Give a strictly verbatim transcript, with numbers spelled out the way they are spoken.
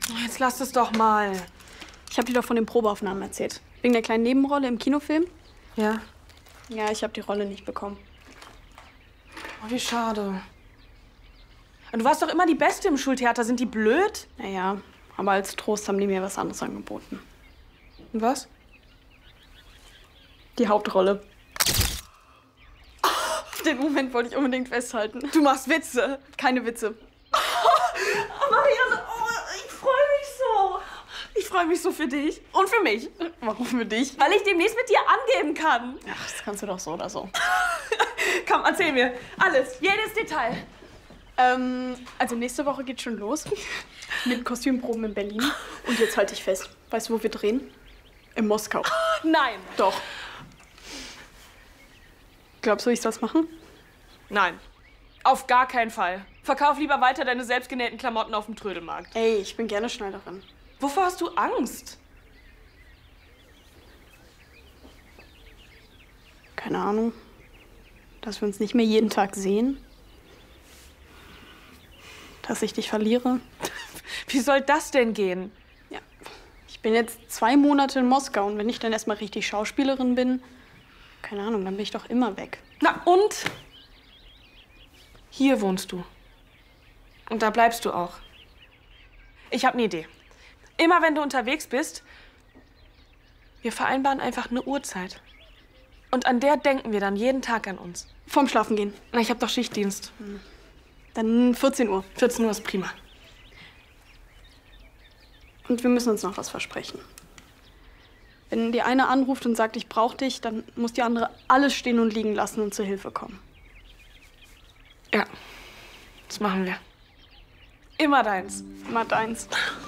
Jetzt lass es doch mal. Ich habe dir doch von den Probeaufnahmen erzählt. Wegen der kleinen Nebenrolle im Kinofilm. Ja? Ja, ich habe die Rolle nicht bekommen. Oh, wie schade. Und du warst doch immer die Beste im Schultheater. Sind die blöd? Naja, aber als Trost haben die mir was anderes angeboten. Und was? Die Hauptrolle. Den Moment wollte ich unbedingt festhalten. Du machst Witze. Keine Witze. Oh, Marianne, oh, ich freue mich so. Ich freue mich so für dich. Und für mich. Warum für dich? Weil ich demnächst mit dir angeben kann. Ach, das kannst du doch so oder so. Komm, erzähl mir. Alles, jedes Detail. Ähm, also nächste Woche geht's schon los. Mit Kostümproben in Berlin. Und jetzt halte ich fest. Weißt du, wo wir drehen? In Moskau. Nein. Doch. Glaubst du, ich soll's machen? Nein. Auf gar keinen Fall. Verkauf lieber weiter deine selbstgenähten Klamotten auf dem Trödelmarkt. Ey, ich bin gerne Schneiderin. Wovor hast du Angst? Keine Ahnung. Dass wir uns nicht mehr jeden Tag sehen. Dass ich dich verliere. Wie soll das denn gehen? Ja. Ich bin jetzt zwei Monate in Moskau und wenn ich dann erstmal richtig Schauspielerin bin, keine Ahnung, dann bin ich doch immer weg. Na und? Hier wohnst du. Und da bleibst du auch. Ich habe eine Idee. Immer wenn du unterwegs bist, wir vereinbaren einfach eine Uhrzeit. Und an der denken wir dann jeden Tag an uns. Vorm Schlafen gehen. Na, ich habe doch Schichtdienst. Dann vierzehn Uhr. vierzehn Uhr ist prima. Und wir müssen uns noch was versprechen. Wenn die eine anruft und sagt, ich brauche dich, dann muss die andere alles stehen und liegen lassen und zur Hilfe kommen. Ja, das machen wir. Immer deins. Immer deins.